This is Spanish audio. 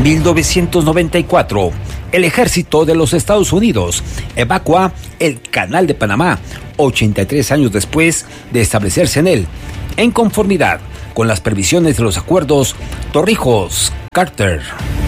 1994, el ejército de los Estados Unidos evacúa el Canal de Panamá, 83 años después de establecerse en él, en conformidad con las previsiones de los acuerdos Torrijos-Carter.